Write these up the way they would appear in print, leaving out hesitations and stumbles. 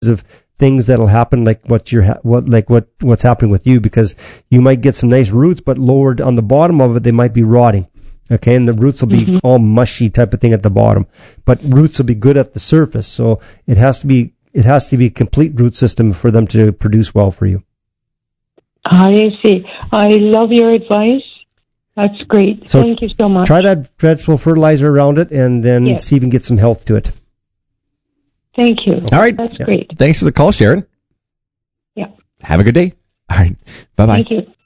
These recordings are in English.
types of things that'll happen, like what's happening with you, because you might get some nice roots, but lowered on the bottom of it, they might be rotting. Okay, and the roots will be all mushy type of thing at the bottom, but roots will be good at the surface. So it has to be a complete root system for them to produce well for you. I see. I love your advice. That's great. So thank you so much. Try that vegetable fertilizer around it, and then see if you can get some health to it. Thank you. All right. That's great. Thanks for the call, Sharon. Yeah. Have a good day. All right. Bye-bye. Thank you.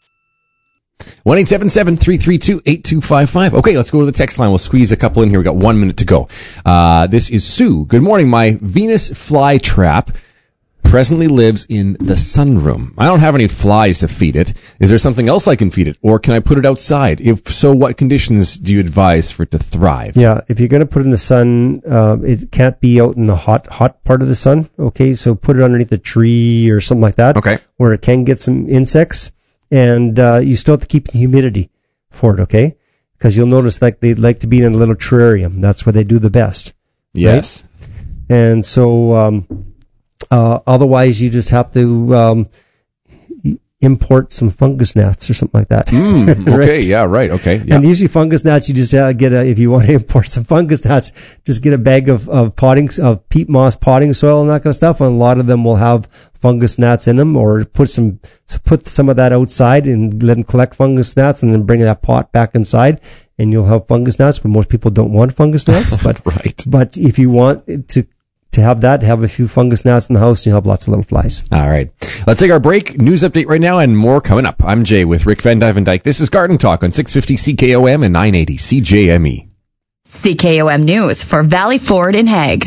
1-877-332-8255. Okay, let's go to the text line. We'll squeeze a couple in here. We got 1 minute to go. This is Sue. Good morning. My Venus flytrap presently lives in the sunroom. I don't have any flies to feed it. Is there something else I can feed it, or can I put it outside? If so, what conditions do you advise for it to thrive? Yeah, if you're going to put it in the sun, it can't be out in the hot part of the sun. Okay, so put it underneath a tree or something like that. Okay. Where it can get some insects. And you still have to keep the humidity for it, okay? Because you'll notice like they like to be in a little terrarium. That's where they do the best. Yes. Right? And so otherwise you just have to import some fungus gnats or something like that. Okay, right? yeah, right, okay. Yeah. And usually fungus gnats, you just if you want to import some fungus gnats, just get a bag of peat moss potting soil and that kind of stuff. And a lot of them will have fungus gnats in them, or put some of that outside and let them collect fungus gnats, and then bring that pot back inside, and you'll have fungus gnats. But most people don't want fungus gnats. But right. But if you want to have a few fungus gnats in the house, you have lots of little flies. All right. Let's take our break. News update right now and more coming up. I'm Jay with Rick Van Dyke. This is Garden Talk on 650 CKOM and 980 CJME. CKOM News for Valley Ford in Hague.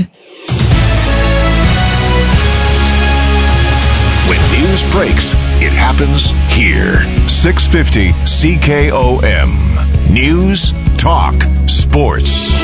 When news breaks, it happens here. 650 CKOM. News, talk, sports.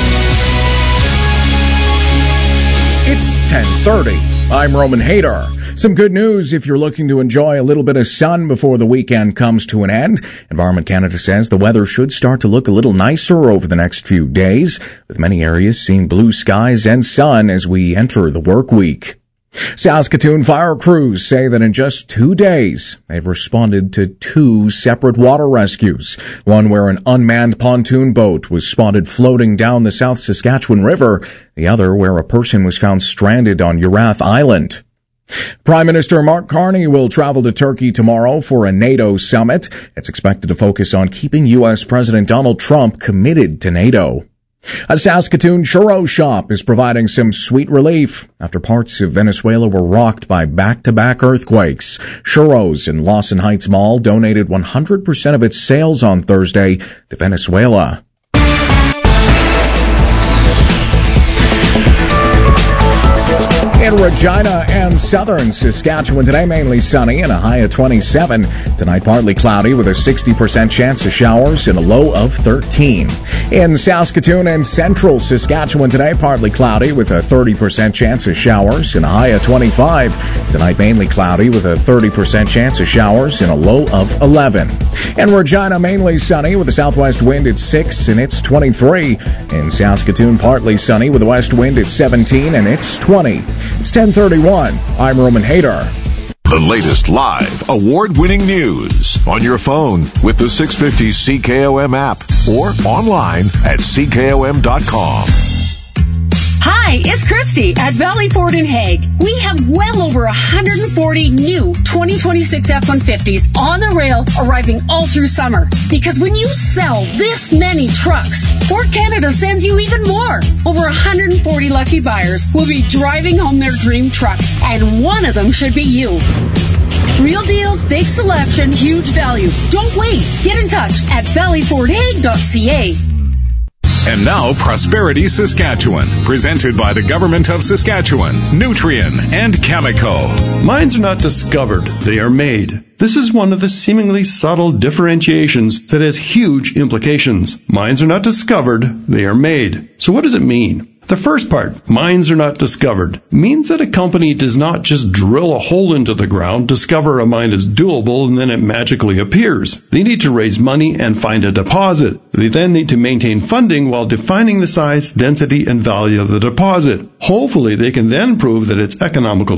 It's 10:30. I'm Roman Hadar. Some good news if you're looking to enjoy a little bit of sun before the weekend comes to an end. Environment Canada says the weather should start to look a little nicer over the next few days, with many areas seeing blue skies and sun as we enter the work week. Saskatoon fire crews say that in just 2 days, they've responded to 2 separate water rescues. One where an unmanned pontoon boat was spotted floating down the South Saskatchewan River. The other where a person was found stranded on Urath Island. Prime Minister Mark Carney will travel to Turkey tomorrow for a NATO summit. It's expected to focus on keeping U.S. President Donald Trump committed to NATO. A Saskatoon churro shop is providing some sweet relief after parts of Venezuela were rocked by back-to-back earthquakes. Churros in Lawson Heights Mall donated 100% of its sales on Thursday to Venezuela. In Regina and southern Saskatchewan today, mainly sunny and a high of 27. Tonight, partly cloudy with a 60% chance of showers and a low of 13. In Saskatoon and central Saskatchewan today, partly cloudy with a 30% chance of showers and a high of 25. Tonight, mainly cloudy with a 30% chance of showers and a low of 11. In Regina, mainly sunny with a southwest wind at 6 and it's 23. In Saskatoon, partly sunny with a west wind at 17 and it's 20. It's 10:31. I'm Roman Hadar. The latest live, award-winning news on your phone with the 650 CKOM app or online at CKOM.com. Hi, it's Christy at Valley Ford in Hague. We have well over 140 new 2026 F-150s on the rail arriving all through summer. Because when you sell this many trucks, Ford Canada sends you even more. Over 140 lucky buyers will be driving home their dream truck, and one of them should be you. Real deals, big selection, huge value. Don't wait. Get in touch at valleyfordhague.ca. And now, Prosperity Saskatchewan, presented by the Government of Saskatchewan, Nutrien, and Cameco. Mines are not discovered, they are made. This is one of the seemingly subtle differentiations that has huge implications. Mines are not discovered, they are made. So what does it mean? The first part, mines are not discovered, means that a company does not just drill a hole into the ground, discover a mine is doable, and then it magically appears. They need to raise money and find a deposit. They then need to maintain funding while defining the size, density, and value of the deposit. Hopefully, they can then prove that it's economical